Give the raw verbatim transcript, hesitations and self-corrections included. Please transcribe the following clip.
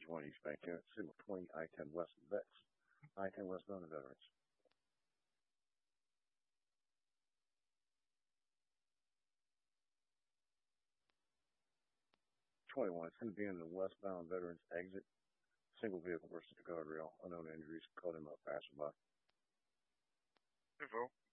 fifty-one East Bank, Signal twenty, I ten West Vets, I ten westbound to Veterans. twenty-one, it's going to be in the westbound Veterans exit. Single vehicle versus the guardrail. Unknown injuries. Caught him up passerby. Info.